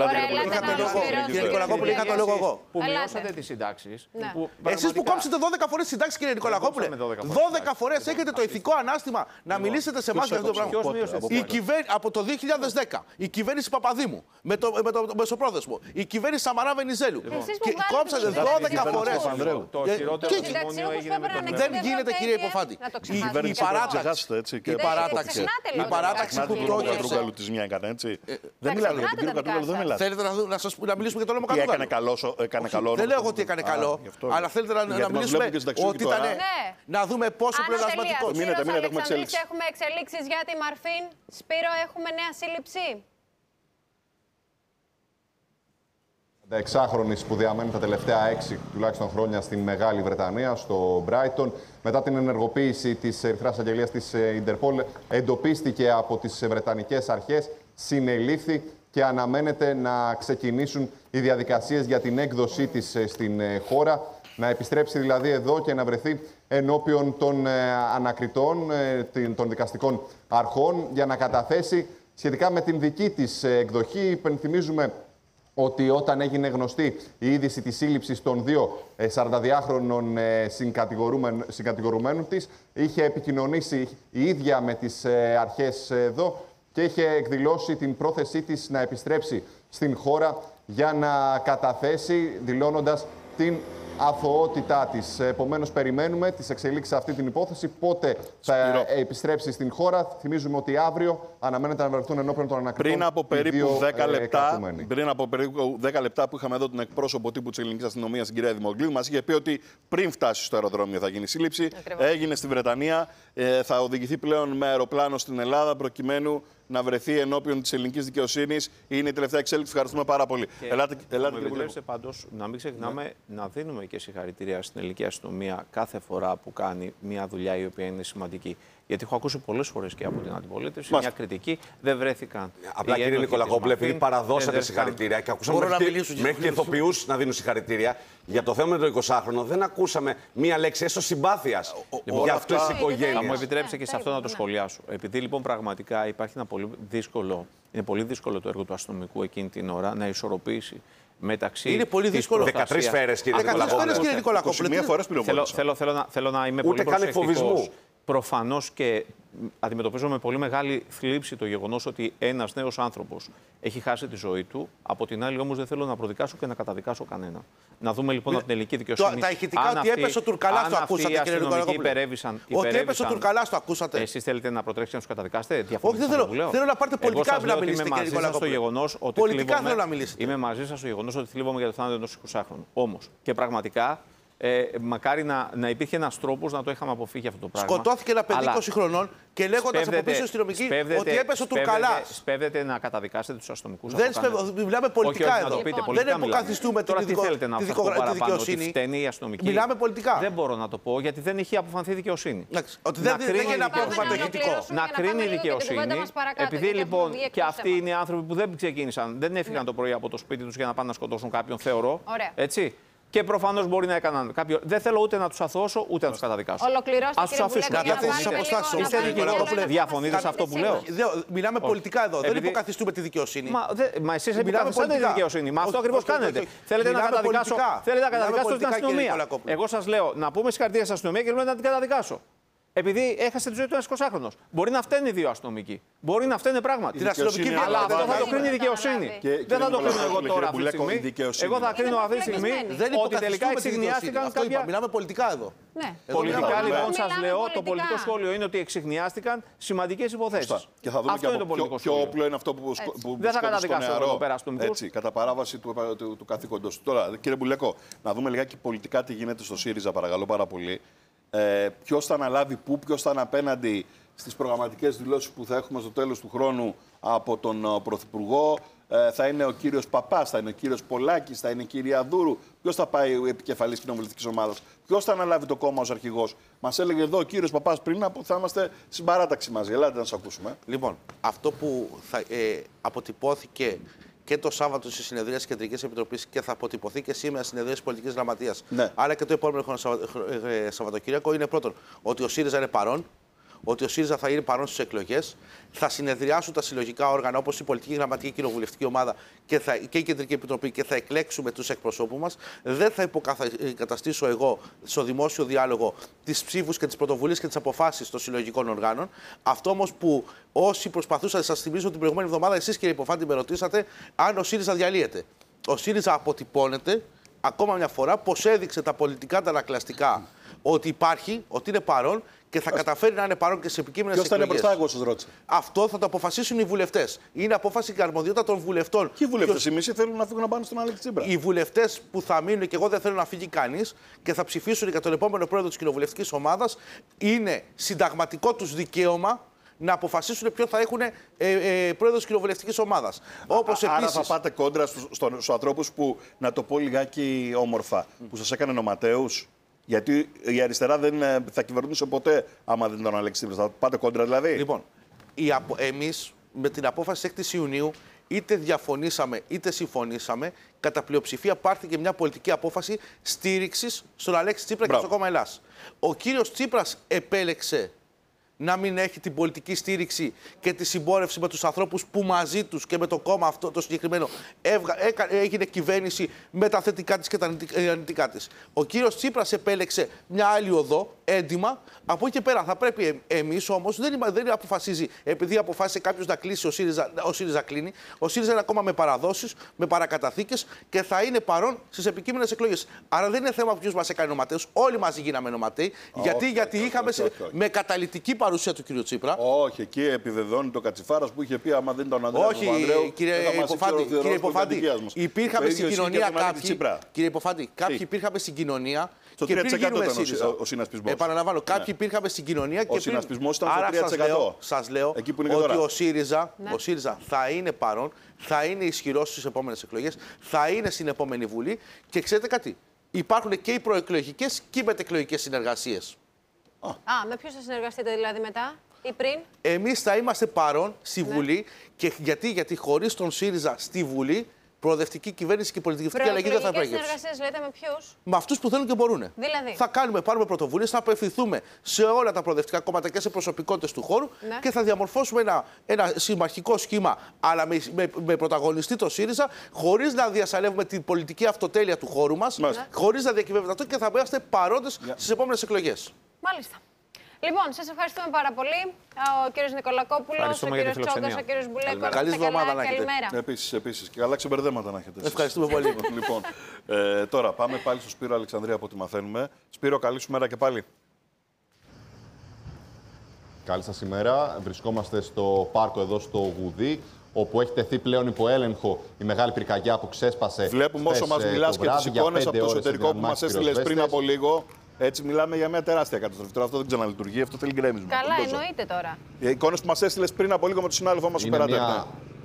κύριε Νικολακόπουλε, είχα το λόγο εγώ. Που μειώσατε τις συντάξεις. Εσείς που κόψετε δώδεκα φορές συντάξεις, κύριε Νικολακόπουλε. δώδεκα φορές έχετε το ηθικό ανάστημα να μιλήσετε σε εμάς για αυτό το πράγμα. Από το δύο χιλιάδες δέκα. Η κυβέρνηση Παπαδήμου με το, με το μεσοπρόθεσμο. Η κυβέρνηση Σαμαρά Βενιζέλου. Και κόψατε δώδεκα φορές. Το χειρότερο μνημόνιο έγινε με τον. Δεν γίνεται, κύριε Υποφάντη. Η παράταξη. Η παράταξη. Η παράταξη που πρόκειται. Δεν μιλάτε για τον κύριο Κατρούγκαλου, δεν μιλάτε. Θέλετε να μιλήσουμε για τον νόμο Κατρούγκαλου? Έκανε καλό. Δεν λέω ότι έκανε καλό. Αλλά θέλετε να μιλήσουμε ότι ήταν. Να δούμε πόσο πλεονασματικό. Μείνετε, μείνετε, έχουμε εξέλιξη. Έχουμε εξελίξεις για τη Μαρφίν. Σπύρο, έχουμε νέα σύλληψη. εξάχρονης που διαμένει τα τελευταία έξι τουλάχιστον χρόνια στην Μεγάλη Βρετανία, στο Μπράιτον. Μετά την ενεργοποίηση της Ερυθράς Αγγελίας της Ιντερπόλ, εντοπίστηκε από τις Βρετανικές αρχές, συνελήφθη και αναμένεται να ξεκινήσουν οι διαδικασίες για την έκδοσή της στην χώρα. Να επιστρέψει δηλαδή εδώ και να βρεθεί ενώπιον των ανακριτών, των δικαστικών αρχών, για να καταθέσει σχετικά με την δική της εκδοχή. Υπενθυμίζουμε ότι όταν έγινε γνωστή η είδηση της σύλληψης των δύο σαρανταδυάχρονων συγκατηγορουμένων της, είχε επικοινωνήσει η ίδια με τις αρχές εδώ και είχε εκδηλώσει την πρόθεσή της να επιστρέψει στην χώρα για να καταθέσει, δηλώνοντας την αθωότητά της. Επομένως, περιμένουμε τις εξελίξεις σε αυτή την υπόθεση. Πότε θα Σπυρό. επιστρέψει στην χώρα. Θυμίζουμε ότι αύριο αναμένεται να βρεθούν ενώπιον των ανακριτών. Πριν από περίπου δέκα λεπτά, πριν από περίπου δέκα λεπτά που είχαμε εδώ τον εκπρόσωπο τύπου της Ελληνικής Αστυνομίας, την κυρία Δημογκλίδου, μας είχε πει ότι πριν φτάσει στο αεροδρόμιο θα γίνει σύλληψη. Ακριβώς. Έγινε στη Βρετανία. Ε, θα οδηγηθεί πλέον με αεροπλάνο στην Ελλάδα προκειμένου να βρεθεί ενώπιον της ελληνικής δικαιοσύνης. Είναι η τελευταία εξέλιξη. Ευχαριστούμε πάρα πολύ. Και ελάτε, ελάτε μου επιτρέψτε πάντως να μην ξεχνάμε ναι. να δίνουμε και συγχαρητήρια στην ελληνική αστυνομία κάθε φορά που κάνει μια δουλειά η οποία είναι σημαντική. Γιατί έχω ακούσει πολλές φορές και από την αντιπολίτευση μια κριτική, δεν βρέθηκαν. Απλά κύριε Νικολακόπουλε, επειδή παραδώσατε συγχαρητήρια και ακούσαμε μέχρι και ηθοποιούς να δίνουν συγχαρητήρια για το θέμα με το εικοσάχρονο, δεν ακούσαμε μία λέξη έστω συμπάθειας λοιπόν, για αυτές τις οικογένειες. Θα μου επιτρέψετε και σε αυτό να το σχολιάσω. Επειδή λοιπόν πραγματικά υπάρχει ένα πολύ δύσκολο, είναι πολύ δύσκολο το έργο του αστυνομικού εκείνη την ώρα να ισορροπήσει μεταξύ. Είναι πολύ δύσκολο. δεκατρείς σφαίρες, κύριε Νικολακόπουλε. Θέλω να είμαι πολύ προσεκτικός. Προφανώς και αντιμετωπίζω με πολύ μεγάλη θλίψη το γεγονός ότι ένας νέος άνθρωπος έχει χάσει τη ζωή του. Από την άλλη, όμως, δεν θέλω να προδικάσω και να καταδικάσω κανένα. Να δούμε λοιπόν από την ελληνική δικαιοσύνη. Τα ηχητικά ότι έπεσε ο Τουρκαλάς το ακούσατε, κύριε Νικολακόπουλε. Ότι έπεσε ο Τουρκαλάς το ακούσατε. Εσείς θέλετε να προτρέξετε να τους καταδικάσετε. Όχι, δεν θέλω. Θέλω να πάρετε πολιτικά να μιλήσετε, κύριε Νικολακόπουλε. Πολιτικά θέλω να μιλήσετε. Είμαι μαζί σας στο γεγονός ότι θλίβομαι για το θάνατο ενός εικοσάχρονου. Όμως και πραγματικά. Ε, μακάρι να, να υπήρχε ένας τρόπος να το είχαμε αποφύγει αυτό το πράγμα. Σκοτώθηκε ένα παιδί είκοσι χρονών και λέγοντας από πίσω αστυνομική ότι έπεσε ο Τουρκαλάς. Σπέβδετε να καταδικάσετε τους αστυνομικούς. Δεν σπέβδετε, μιλάμε πολιτικά όχι, εδώ. Το πείτε, δεν υποκαθιστούμε τη δικαιοσύνη. Φταίνει η αστυνομική. Μιλάμε πολιτικά. Δεν μπορώ να το πω γιατί δεν έχει αποφανθεί δικαιοσύνη. Ότι δεν είναι ένα πρόβλημα το ηχητικό. Να κρίνει η δικαιοσύνη. Επειδή λοιπόν και αυτοί είναι άνθρωποι που δεν ξεκίνησαν, δεν έφυγαν το πρωί από το σπίτι τους για να πάνε να σκοτώσουν κάποιον, θεωρώ. Έτσι. Και προφανώς μπορεί να έκαναν κάποιο. Δεν θέλω ούτε να τους αθώσω ούτε να τους καταδικάσω. Ολοκληρώστε. Ας τους αφήσουμε. Είστε δικηγόρος. Διαφωνείτε σε αυτό που λέω. Μιλάμε πολιτικά εδώ. Δεν υποκαθιστούμε τη δικαιοσύνη. Μα εσείς υποκαθιστάτε τη δικαιοσύνη. Μα αυτό ακριβώς κάνετε. Θέλετε να καταδικάσω την αστυνομία. Εγώ σας λέω να πούμε συγχαρητήρια στην αστυνομία και να την καταδικάσω. Επειδή έχασε τη ζωή του ένας εικοσάχρονος. Μπορεί να φταίνουν οι δύο αστυνομικοί. Μπορεί να φταίνουν πράγματι. Αλλά αυτό θα το κρίνει η δικαιοσύνη. Δεν θα το κρίνω εγώ τώρα αυτή τη στιγμή. Εγώ θα κρίνω αυτή τη στιγμή ότι τελικά εξηγνιάστηκαν κάποια. Μιλάμε πολιτικά εδώ. Πολιτικά λοιπόν σας λέω, το πολιτικό σχόλιο είναι ότι εξηγνιάστηκαν σημαντικές υποθέσεις. Και θα δούμε και ποιο όπλο είναι αυτό που δεν θα καταδικάσω εδώ πέρα αστυνομικούς. Έτσι, κατά παράβαση του καθήκοντος. Τώρα, κύριε Μπουλέκο, να δούμε λιγάκι πολιτικά τι γίνεται στο ΣΥΡΙΖΑ, παρακαλώ πάρα πολύ. Ε, ποιος θα αναλάβει πού, ποιος θα είναι απέναντι στις προγραμματικές δηλώσεις που θα έχουμε στο τέλος του χρόνου από τον uh, Πρωθυπουργό. Ε, θα είναι ο κύριος Παπάς, θα είναι ο κύριος Πολάκης, θα είναι η κυρία Δούρου. Ποιος θα πάει ο επικεφαλής κοινοβουλευτικής ομάδας, ποιος θα αναλάβει το κόμμα ως αρχηγός. Μας έλεγε εδώ ο κύριος Παπάς πριν από θα είμαστε στην παράταξη μαζί. Ελάτε να σας ακούσουμε. Λοιπόν, αυτό που θα, ε, αποτυπώθηκε και το Σάββατο στη συνεδρία της Κεντρικής Επιτροπής και θα αποτυπωθεί και σήμερα στη συνεδρία της Πολιτικής Γραμματείας, ναι. αλλά και το επόμενο χρόνο Σαββατοκύριακο, είναι πρώτον ότι ο ΣΥΡΙΖΑ είναι παρόν, ότι ο ΣΥΡΙΖΑ θα είναι παρόν στις εκλογές, θα συνεδριάσουν τα συλλογικά όργανα όπως η Πολιτική Γραμματική και η Κοινοβουλευτική Ομάδα και, θα, και η Κεντρική Επιτροπή και θα εκλέξουμε τους εκπροσώπους μας. Δεν θα υποκαταστήσω εγώ στο δημόσιο διάλογο τις ψήφους και τις πρωτοβουλίες και τις αποφάσεις των συλλογικών οργάνων. Αυτό όμως που όσοι προσπαθούσατε, σας θυμίζω την προηγούμενη εβδομάδα, εσείς κύριε Υποφάντη με ρωτήσατε αν ο ΣΥΡΙΖΑ διαλύεται. Ο ΣΥΡΙΖΑ αποτυπώνεται ακόμα μια φορά πως έδειξε τα πολιτικά τα ανακλαστικά ότι υπάρχει, ότι είναι παρόν και θα καταφέρει να είναι παρόν και σε επικείμενες εκλογές. Ποιος θα είναι μπροστά, εγώ σας ρώτησα. Αυτό θα το αποφασίσουν οι βουλευτές. Είναι απόφαση και αρμοδιότητα των βουλευτών. Και οι βουλευτές, οι μισοί θέλουν να φύγουν να πάνε στον Αλέξη Τσίπρα. Οι βουλευτές που θα μείνουν, και εγώ δεν θέλω να φύγει κανείς, και θα ψηφίσουν για τον επόμενο πρόεδρο της κοινοβουλευτικής ομάδας, είναι συνταγματικό τους δικαίωμα να αποφασίσουν ποιο θα έχουν ε, ε, πρόεδρο της κοινοβουλευτικής ομάδας. Όπως Άρα επίσης... θα πάτε κόντρα στους, στους ανθρώπους που, να το πω λιγάκι όμορφα, mm. που σας έκανε νοματέους. Γιατί η αριστερά δεν θα κυβερνούσε ποτέ άμα δεν τον Αλέξη Τσίπρα. Θα πάτε κόντρα δηλαδή. Λοιπόν, απο... εμείς με την απόφαση της έκτης Ιουνίου είτε διαφωνήσαμε είτε συμφωνήσαμε, κατά πλειοψηφία πάρθηκε μια πολιτική απόφαση στήριξης στον Αλέξη Τσίπρα Μπράβο. και στο κόμμα Ελλάς. Ο κύριος Τσίπρας επέλεξε να μην έχει την πολιτική στήριξη και τη συμπόρευση με τους ανθρώπους που μαζί τους και με το κόμμα αυτό το συγκεκριμένο έβγα, έκα, έγινε κυβέρνηση με τα θετικά της και τα αρνητικά της. Ο κύριος Τσίπρας επέλεξε μια άλλη οδό, έντιμα. Από εκεί και πέρα θα πρέπει εμείς όμως, δεν, δεν αποφασίζει, επειδή αποφάσισε κάποιος να κλείσει, ο ΣΥΡΙΖΑ, ο ΣΥΡΙΖΑ κλείνει. Ο ΣΥΡΙΖΑ είναι ακόμα με παραδόσεις, με παρακαταθήκες και θα είναι παρόν στις επικείμενες εκλογές. Άρα δεν είναι θέμα ποιος μας έκανε νοματέους. Όλοι μαζί γίναμε νοματέοι. Γιατί, όχι, γιατί όχι, είχαμε όχι, όχι, όχι. με καταλυτική παρουσία του κ. Τσίπρα. Όχι, εκεί επιβεβαιώνει το Κατσιφάρας που είχε πει: άμα δεν ήταν ο Ανδρέας Όχι, Παπανδρέου, κύριε Υποφάντη, υπήρχαμε στην κοινωνία κάποιοι. Κύριε Υποφάντη, κάποιοι υπήρχαμε στην κοινωνία. Στο και τρία τοις εκατό πριν ήταν ΣΥΡΙΖΑ. ο, ο συνασπισμός. Επαναλαμβάνω, κάποιοι ναι. υπήρχαμε στην κοινωνία και ο συνασπισμός ήταν στο άρα τρία τοις εκατό. Σας λέω, εκεί που είναι ότι τώρα. ο ΣΥΡΙΖΑ, ναι. ο ΣΥΡΙΖΑ θα είναι παρόν, θα είναι ισχυρός στις επόμενες εκλογές, θα είναι στην επόμενη Βουλή και ξέρετε κάτι, υπάρχουν και οι προεκλογικές και οι μετεκλογικές συνεργασίες. Α, με ποιους θα συνεργαστείτε δηλαδή μετά ή πριν? Εμείς θα είμαστε παρόν στη ναι. Βουλή και γιατί, γιατί χωρίς τον ΣΥΡΙΖΑ στη Βουλή, προοδευτική κυβέρνηση και πολιτική αλλαγή δεν θα πρέπει. Συνεργασίες λέτε με ποιους? Με αυτούς που θέλουν και μπορούν. Δηλαδή. Θα κάνουμε, πάρουμε πρωτοβουλίες, θα απευθυνθούμε σε όλα τα προοδευτικά κόμματα και σε προσωπικότητες του χώρου ναι. και θα διαμορφώσουμε ένα, ένα συμμαχικό σχήμα, αλλά με, με, με πρωταγωνιστή το ΣΥΡΙΖΑ, χωρίς να διασαλεύουμε την πολιτική αυτοτέλεια του χώρου μας, ναι. χωρίς να διακυβεύεται αυτό και θα είμαστε παρόντες yeah. στις επόμενες εκλογές. Μάλιστα. Λοιπόν, σας ευχαριστούμε πάρα πολύ. Ο κύριος Νικολακόπουλος, ο κύριος Τσόγκας, ο κύριος Μπουλέκος. Καλή εβδομάδα να έχετε. Καλημέρα. Επίσης, επίσης. Και καλά ξεμπερδέματα να έχετε. Ευχαριστούμε πολύ. Λοιπόν, ε, τώρα πάμε πάλι στο Σπύρο Αλεξανδρία από ό,τι μαθαίνουμε. Σπύρο, καλή σου μέρα και πάλι. Καλή σας ημέρα. Βρισκόμαστε στο πάρκο εδώ στο Γουδί, όπου έχει τεθεί πλέον υπό έλεγχο η μεγάλη πυρκαγιά που ξέσπασε. Βλέπουμε όσο μας μιλάς και τις εικόνες από το εσωτερικό που μας έστειλες πριν από λίγο. Έτσι, μιλάμε για μια τεράστια καταστροφή. Τώρα αυτό δεν ξαναλειτουργεί, αυτό θέλει γκρέμισμα. Καλά, εννοείται τώρα. Οι εικόνες που μας έστειλες πριν από λίγο με τον συνάδελφό μας, ο Περάτερ. Μια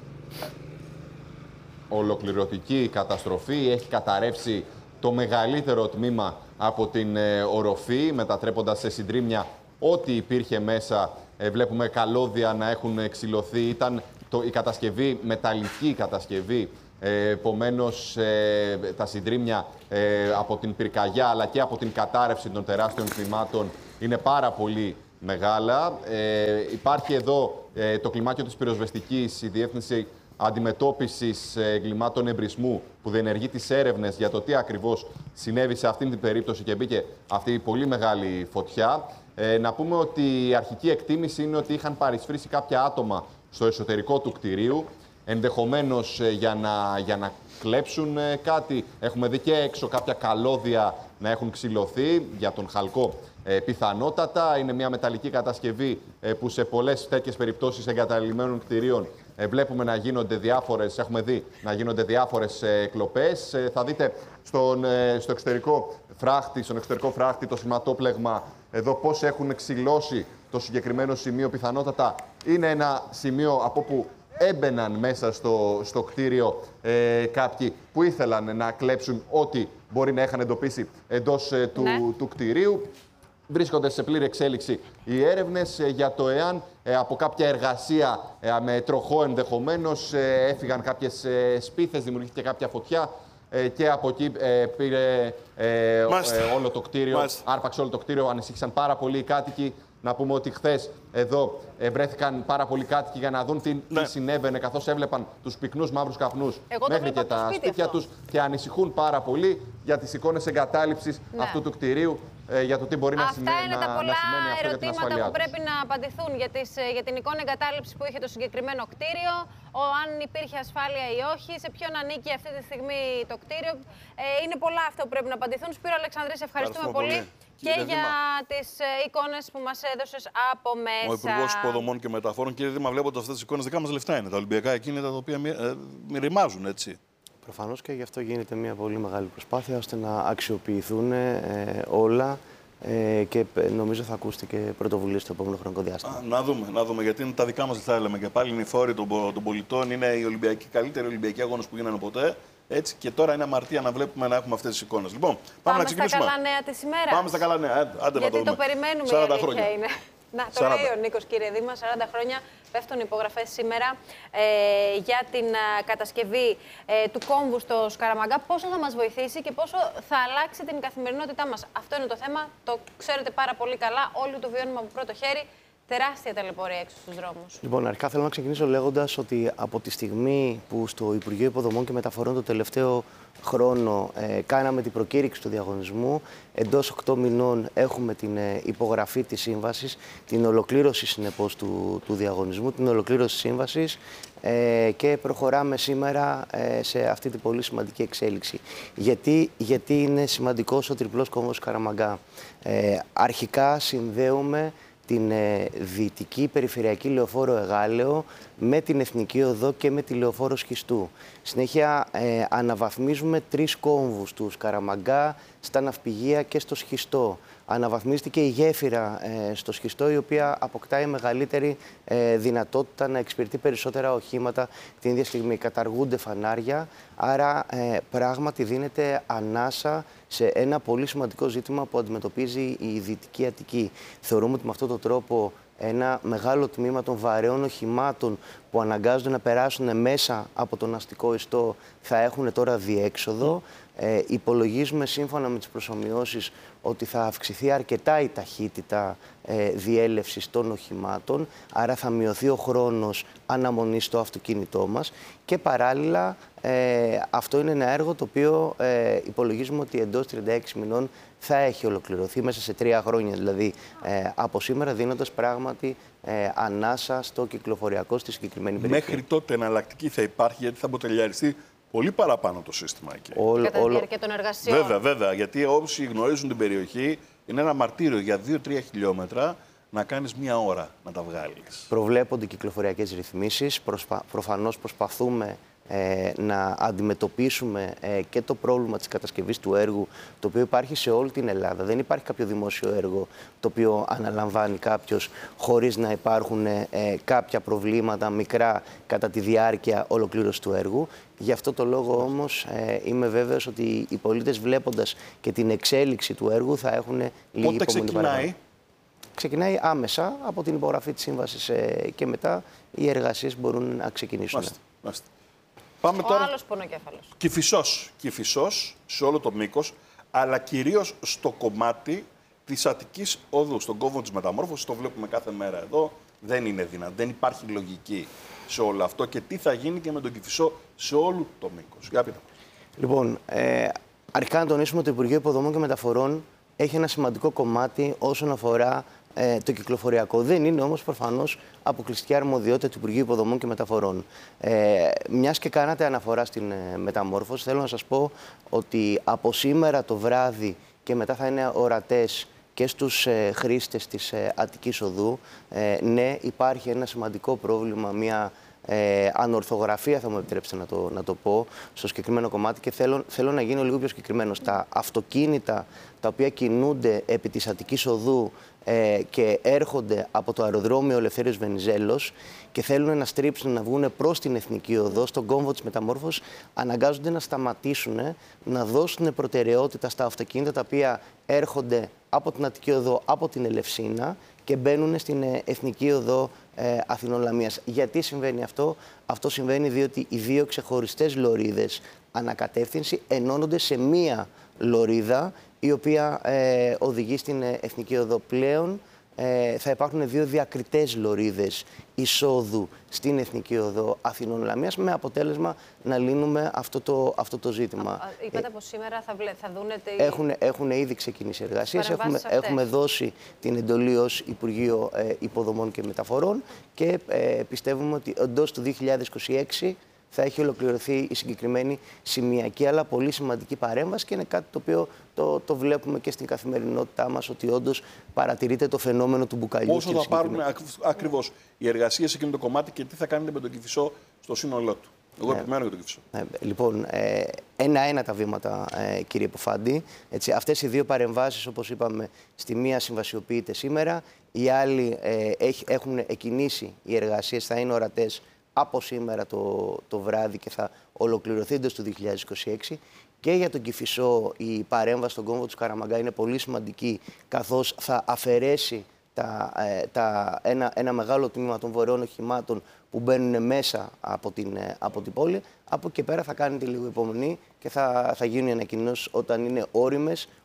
ολοκληρωτική καταστροφή. Έχει καταρρεύσει το μεγαλύτερο τμήμα από την ε, οροφή, μετατρέποντας σε συντρίμμια ό,τι υπήρχε μέσα. Ε, βλέπουμε καλώδια να έχουν ξυλωθεί. Ήταν το, η κατασκευή, μεταλλική κατασκευή. Ε, επομένως, ε, τα συντρίμμια ε, από την πυρκαγιά αλλά και από την κατάρρευση των τεράστιων τμήματων είναι πάρα πολύ μεγάλα. Ε, υπάρχει εδώ ε, το κλιμάκιο της πυροσβεστικής, η Διεύθυνση Αντιμετώπισης Εγκλημάτων Εμπρισμού, που διενεργεί τις έρευνες για το τι ακριβώς συνέβη σε αυτήν την περίπτωση και μπήκε αυτή η πολύ μεγάλη φωτιά. Ε, να πούμε ότι η αρχική εκτίμηση είναι ότι είχαν παρισφρήσει κάποια άτομα στο εσωτερικό του κτηρίου, ενδεχομένως για να, για να κλέψουν κάτι. Έχουμε δει και έξω κάποια καλώδια να έχουν ξυλωθεί για τον χαλκό. Ε, πιθανότατα είναι μια μεταλλική κατασκευή ε, που σε πολλές τέτοιες περιπτώσεις εγκαταλειμμένων κτηρίων ε, βλέπουμε να γίνονται διάφορες, έχουμε δει να γίνονται διάφορες ε, κλοπές. Ε, θα δείτε στον, ε, στο εξωτερικό φράχτη, στον εξωτερικό φράχτη το σηματόπλεγμα εδώ πώς έχουν ξυλώσει το συγκεκριμένο σημείο. Πιθανότατα είναι ένα σημείο από που έμπαιναν μέσα στο, στο κτίριο ε, κάποιοι που ήθελαν να κλέψουν ό,τι μπορεί να είχαν εντοπίσει εντός ε, του, ναι. του κτιρίου. Βρίσκονται σε πλήρη εξέλιξη οι έρευνες ε, για το εάν ε, από κάποια εργασία ε, με τροχό ενδεχομένως ε, έφυγαν κάποιες ε, σπίθες, δημιουργήθηκε κάποια φωτιά ε, και από εκεί ε, πήρε ε, ε, όλο το κτίριο, Μάλιστα. άρπαξε όλο το κτίριο, ανησύχησαν πάρα πολύ οι κάτοικοι. Να πούμε ότι χθες εδώ ε, βρέθηκαν πάρα πολλοί κάτοικοι για να δουν τι, ναι. τι συνέβαινε, καθώς έβλεπαν τους πυκνούς μαύρους καπνούς μέχρι και τα σπίτια τους και ανησυχούν πάρα πολύ για τις εικόνες εγκατάλειψης ναι. αυτού του κτηρίου, ε, για το τι μπορεί Αυτά να σημαίνει αυτό για την ασφαλειά τους. Αυτά είναι τα πολλά ερωτήματα που πρέπει να απαντηθούν για, τις, για την εικόνα εγκατάλειψης που είχε το συγκεκριμένο κτίριο, ο, αν υπήρχε ασφάλεια ή όχι, σε ποιον ανήκει αυτή τη στιγμή το κτίριο. Ε, είναι πολλά αυτά που πρέπει να απαντηθούν. Σπύρο Αλεξανδρή, σε ευχαριστούμε πολύ. πολύ. Και για τις ε, εικόνες που μας έδωσες από μέσα. Ο Υπουργός Υποδομών και Μεταφορών. Κύριε Δήμα, βλέποντας αυτές τις εικόνες, δικά μας λεφτά είναι. Τα Ολυμπιακά εκείνα τα οποία ε, μυριμάζουν, έτσι. Προφανώς και γι' αυτό γίνεται μια πολύ μεγάλη προσπάθεια ώστε να αξιοποιηθούν ε, όλα ε, και νομίζω θα ακούσετε και πρωτοβουλίες στο επόμενο χρονικό διάστημα. Α, να δούμε, να δούμε. Γιατί είναι τα δικά μας λεφτά, λέμε και πάλι. Είναι οι φόροι των, των πολιτών, είναι οι Ολυμπιακοί, καλύτεροι Ολυμπιακοί αγώνες που γίνανε ποτέ. Έτσι, και τώρα είναι αμαρτία να βλέπουμε να έχουμε αυτές τις εικόνες. Λοιπόν, πάμε, πάμε να ξεκινήσουμε. Πάμε στα καλά νέα της ημέρας. Πάμε στα καλά νέα. Άντε, γιατί να το, το περιμένουμε, η αλήθεια είναι. Να, το λέει ο Νίκος, κύριε Δήμα, σαράντα χρόνια πέφτουν υπογραφές σήμερα ε, για την α, κατασκευή ε, του κόμβου στο Σκαραμαγκά. Πόσο θα μας βοηθήσει και πόσο θα αλλάξει την καθημερινότητά μας. Αυτό είναι το θέμα, το ξέρετε πάρα πολύ καλά, όλοι το βιώνουμε από πρώτο χέρι. τεράστια ταλαιπωρία έξω στους δρόμους. Λοιπόν, αρχικά θέλω να ξεκινήσω λέγοντας ότι από τη στιγμή που στο Υπουργείο Υποδομών και Μεταφορών το τελευταίο χρόνο ε, κάναμε την προκήρυξη του διαγωνισμού, εντός οκτώ μηνών έχουμε την ε, υπογραφή της σύμβασης, την ολοκλήρωση συνεπώς του, του διαγωνισμού, την ολοκλήρωση της σύμβασης ε, και προχωράμε σήμερα ε, σε αυτή την πολύ σημαντική εξέλιξη. Γιατί, γιατί είναι σημαντικός ο τριπλός κόμβος Καραμαγκά. Ε, αρχικά συνδέουμε την ε, δυτική περιφερειακή λεωφόρο Εγάλεο με την Εθνική Οδό και με τη λεωφόρο Σχιστού. Συνέχεια ε, αναβαθμίζουμε τρεις κόμβους, του Καραμαγκά, στα Ναυπηγεία και στο Σχιστό. Αναβαθμίζεται και η γέφυρα ε, στο Σχιστό, η οποία αποκτάει μεγαλύτερη ε, δυνατότητα να εξυπηρετεί περισσότερα οχήματα την ίδια στιγμή. Καταργούνται φανάρια, άρα ε, πράγματι δίνεται ανάσα σε ένα πολύ σημαντικό ζήτημα που αντιμετωπίζει η Δυτική Αττική. Θεωρούμε ότι με αυτόν τον τρόπο ένα μεγάλο τμήμα των βαρέων οχημάτων που αναγκάζονται να περάσουν μέσα από τον αστικό ιστό θα έχουν τώρα διέξοδο. Ε, υπολογίζουμε σύμφωνα με τις προσομοιώσεις ότι θα αυξηθεί αρκετά η ταχύτητα ε, διέλευσης των οχημάτων, άρα θα μειωθεί ο χρόνος αναμονής στο αυτοκίνητό μας και παράλληλα ε, αυτό είναι ένα έργο το οποίο ε, υπολογίζουμε ότι εντός τριάντα έξι μηνών θα έχει ολοκληρωθεί μέσα σε τρία χρόνια, δηλαδή ε, από σήμερα, δίνοντας πράγματι ε, ανάσα στο κυκλοφοριακό στη συγκεκριμένη περιοχή. Μέχρι τότε εναλλακτική θα υπάρχει, γιατί θα αποτελιαριστεί πολύ παραπάνω το σύστημα εκεί. Όλο, Κατά τη διάρκεια των εργασιών. Βέβαια, βέβαια. Γιατί όσοι γνωρίζουν την περιοχή, είναι ένα μαρτύριο για δύο τρία χιλιόμετρα να κάνεις μία ώρα να τα βγάλεις. Προβλέπονται κυκλοφοριακές ρυθμίσεις. Προσπα... Προφανώς προσπαθούμε ε, να αντιμετωπίσουμε ε, και το πρόβλημα της κατασκευής του έργου, το οποίο υπάρχει σε όλη την Ελλάδα. Δεν υπάρχει κάποιο δημόσιο έργο το οποίο αναλαμβάνει κάποιος χωρίς να υπάρχουν ε, κάποια προβλήματα μικρά κατά τη διάρκεια ολοκλήρωσης του έργου. Γι' αυτό το λόγο όμως ε, είμαι βέβαιος ότι οι πολίτες, βλέποντας και την εξέλιξη του έργου, θα έχουν λίγη υπομονή. Πότε ξεκινάει? Ξεκινάει άμεσα από την υπογραφή της σύμβασης ε, και μετά οι εργασίες μπορούν να ξεκινήσουν. Μάστε, μάστε. Πάμε Ο τώρα. άλλος πονοκέφαλος. Κηφισός. Κηφισός σε όλο το μήκος, αλλά κυρίως στο κομμάτι της Αττικής Οδού, στον κόμβο της μεταμόρφωσης. Το βλέπουμε κάθε μέρα εδώ. Δεν είναι δυνατό. Δεν υπάρχει λογική σε όλο αυτό. Και τι θα γίνει και με τον Κηφισό σε όλο το μήκος. Για πείτε. Λοιπόν, ε, αρχικά να τονίσουμε ότι το Υπουργείο Υποδομών και Μεταφορών έχει ένα σημαντικό κομμάτι όσον αφορά ε, το κυκλοφοριακό. Δεν είναι όμως προφανώς αποκλειστική αρμοδιότητα του Υπουργείου Υποδομών και Μεταφορών. Ε, μιας και κάνατε αναφορά στην ε, μεταμόρφωση, θέλω να σας πω ότι από σήμερα το βράδυ και μετά θα είναι ορατές και στους ε, χρήστες της ε, Αττικής Οδού. Ε, ναι, υπάρχει ένα σημαντικό πρόβλημα, μια ε, ανορθογραφία, θα μου επιτρέψετε να το, να το πω, στο συγκεκριμένο κομμάτι και θέλω, θέλω να γίνω λίγο πιο συγκεκριμένος. Τα αυτοκίνητα τα οποία κινούνται επί της Αττικής Οδού ε, και έρχονται από το αεροδρόμιο Ελευθέριος Βενιζέλος και θέλουν να στρίψουν, να βγουν προς την Εθνική Οδό, στον κόμβο της μεταμόρφωσης, αναγκάζονται να σταματήσουν, να δώσουν προτεραιότητα στα αυτοκίνητα τα οποία έρχονται από την Αττική Οδό, από την Ελευσίνα και μπαίνουν στην Εθνική Οδό ε, Αθηνών Λαμίας. Γιατί συμβαίνει αυτό? Αυτό συμβαίνει διότι οι δύο ξεχωριστές λωρίδες ανακατεύθυνση ενώνονται σε μία λωρίδα, η οποία ε, οδηγεί στην Εθνική Οδό. Πλέον ε, θα υπάρχουν δύο διακριτές λωρίδες εισόδου στην Εθνική Οδό Αθηνών Λαμίας, με αποτέλεσμα να λύνουμε αυτό το, αυτό το ζήτημα. Α, είπατε ε, πως σήμερα θα, βλέ, θα δούνε... Έχουν, έχουν ήδη ξεκινήσει εργασίες. Έχουμε, έχουμε δώσει την εντολή ως Υπουργείο ε, Υποδομών και Μεταφορών και ε, πιστεύουμε ότι εντός του δύο χιλιάδες είκοσι έξι θα έχει ολοκληρωθεί η συγκεκριμένη σημειακή αλλά πολύ σημαντική παρέμβαση και είναι κάτι το οποίο το, το βλέπουμε και στην καθημερινότητά μας, ότι όντως παρατηρείται το φαινόμενο του μπουκαλιού. Πόσο θα πάρουν ακριβώς οι εργασίες σε εκείνο το κομμάτι και τι θα κάνετε με τον Κηφισό στο σύνολό του? Εγώ ναι. επιμένω για τον Κηφισό. Ναι. Λοιπόν, ε, ένα-ένα τα βήματα, ε, κύριε Ποφάντη. Έτσι, αυτές οι δύο παρεμβάσεις, όπως είπαμε, στη μία συμβασιοποιείται σήμερα, οι άλλοι ε, έχ, έχουν εκκινήσει οι εργασίες, θα είναι ορατές από σήμερα το, το βράδυ και θα ολοκληρωθεί εντός του δύο χιλιάδες είκοσι έξι. Και για τον Κηφισό η παρέμβαση στον κόμβο του Καραμαγκά είναι πολύ σημαντική, καθώς θα αφαιρέσει τα, ε, τα, ένα, ένα μεγάλο τμήμα των βορειών οχημάτων που μπαίνουν μέσα από την, από την πόλη. Από εκεί πέρα θα κάνετε λίγο υπομονή και θα, θα γίνουν οι ανακοινώσεις όταν είναι όριμες,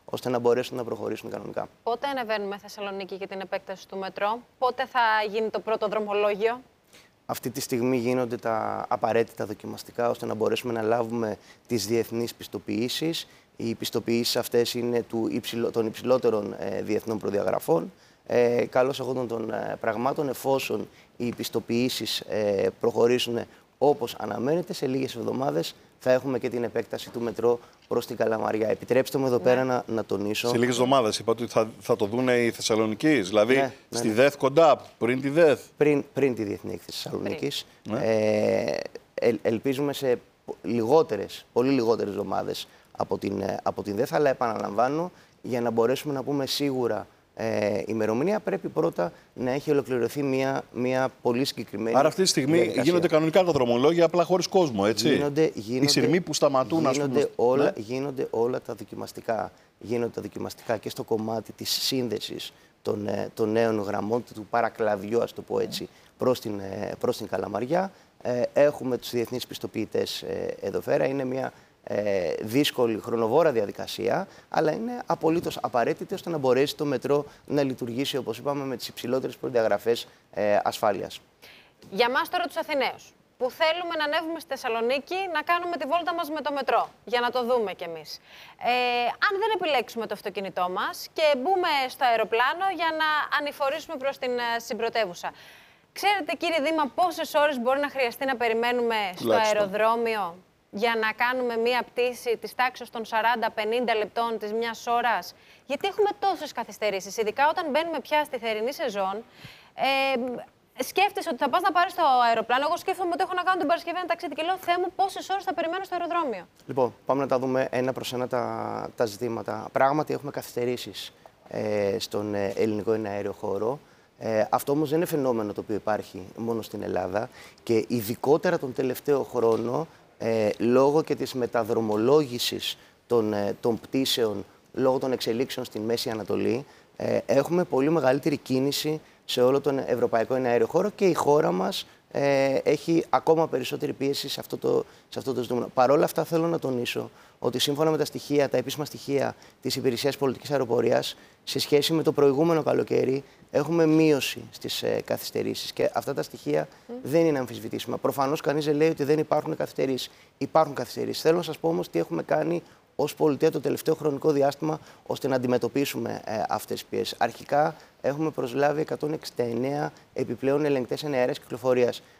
ώστε να μπορέσουν να προχωρήσουν κανονικά. Πότε ανεβαίνουμε Θεσσαλονίκη για την επέκταση του μετρό, πότε θα γίνει το πρώτο δρομολόγιο? Αυτή τη στιγμή γίνονται τα απαραίτητα δοκιμαστικά ώστε να μπορέσουμε να λάβουμε τις διεθνείς πιστοποιήσεις. Οι πιστοποιήσεις αυτές είναι του υψηλό, των υψηλότερων ε, διεθνών προδιαγραφών. Ε, καλώς εγώ των ε, πραγμάτων, εφόσον οι πιστοποιήσεις ε, προχωρήσουν όπως αναμένεται, σε λίγες εβδομάδες θα έχουμε και την επέκταση του μετρό προς την Καλαμαριά. Επιτρέψτε μου εδώ ναι. πέρα να, να τονίσω. Σε λίγες εβδομάδες είπα ότι θα, θα το δούνε οι Θεσσαλονικείς, δηλαδή ναι, ναι, στη ναι. ΔΕΘ κοντά, πριν τη ΔΕΘ. Πριν, πριν τη Διεθνή Έκθεση Θεσσαλονίκης. Ναι. Ε, ε, ελπίζουμε σε λιγότερες, πολύ λιγότερες εβδομάδες από την, από την ΔΕΘ, αλλά επαναλαμβάνω, για να μπορέσουμε να πούμε σίγουρα Ε, ημερομηνία, πρέπει πρώτα να έχει ολοκληρωθεί μια, μια πολύ συγκεκριμένη. Άρα, αυτή τη στιγμή διαδικασία. Γίνονται κανονικά τα δρομολόγια, απλά χωρίς κόσμο, έτσι. Γίνονται, γίνονται, οι σειρμοί που σταματούν, γίνονται, ας πούμε. όλα, ναι. γίνονται όλα τα δοκιμαστικά. Γίνονται τα δοκιμαστικά και στο κομμάτι της σύνδεσης των, των νέων γραμμών, του παρακλαδιού, ας το πω έτσι, προς την, προς την Καλαμαριά. Ε, έχουμε τους διεθνείς πιστοποιητές ε, εδώ πέρα. Είναι μια Ε, δύσκολη, χρονοβόρα διαδικασία, αλλά είναι απολύτως απαραίτητη ώστε να μπορέσει το μετρό να λειτουργήσει, όπως είπαμε, με τις υψηλότερες προδιαγραφές ε, ασφάλειας. Για μας τώρα τους Αθηναίους, που θέλουμε να ανέβουμε στη Θεσσαλονίκη, να κάνουμε τη βόλτα μας με το μετρό, για να το δούμε κι εμείς. Ε, αν δεν επιλέξουμε το αυτοκίνητό μας και μπούμε στο αεροπλάνο για να ανηφορήσουμε προς την συμπρωτεύουσα. Ξέρετε, κύριε Δήμα, πόσες ώρες μπορεί να χρειαστεί να περιμένουμε στο αεροδρόμιο για να κάνουμε μία πτήση της τάξης των σαράντα με πενήντα λεπτών της μιας ώρας? Γιατί έχουμε τόσες καθυστερήσεις, ειδικά όταν μπαίνουμε πια στη θερινή σεζόν. Ε, σκέφτεσαι ότι θα πας να πάρεις το αεροπλάνο. Εγώ σκέφτομαι ότι έχω να κάνω την Παρασκευή ένα ταξίδι και λέω, Θεέ μου, πόσες ώρες θα περιμένω στο αεροδρόμιο? Λοιπόν, πάμε να τα δούμε ένα προς ένα τα, τα ζητήματα. Πράγματι, έχουμε καθυστερήσεις ε, στον ε, ελληνικό εναέριο χώρο. Ε, αυτό όμως δεν είναι φαινόμενο το οποίο υπάρχει μόνο στην Ελλάδα και ειδικότερα τον τελευταίο χρόνο. Ε, λόγω και της μεταδρομολόγησης των, ε, των πτήσεων, λόγω των εξελίξεων στην Μέση Ανατολή, ε, έχουμε πολύ μεγαλύτερη κίνηση σε όλο τον ευρωπαϊκό εναέριο χώρο και η χώρα μας ε, έχει ακόμα περισσότερη πίεση σε αυτό το, σε αυτό το ζήτημα. Παρ' όλα αυτά θέλω να τονίσω ότι σύμφωνα με τα στοιχεία, τα επίσημα στοιχεία της Υπηρεσίας Πολιτικής Αεροπορίας, σε σχέση με το προηγούμενο καλοκαίρι, έχουμε μείωση στις ε, καθυστερήσεις και αυτά τα στοιχεία mm. δεν είναι αμφισβητήσιμα. Προφανώς κανείς δεν λέει ότι δεν υπάρχουν καθυστερήσεις. Υπάρχουν καθυστερήσεις. Θέλω να σας πω όμως τι έχουμε κάνει ως πολιτεία το τελευταίο χρονικό διάστημα ώστε να αντιμετωπίσουμε ε, αυτές τις πιέσεις. Αρχικά έχουμε προσλάβει εκατόν εξήντα εννέα επιπλέον ελεγκτές εναέρειας κυκλοφορίας.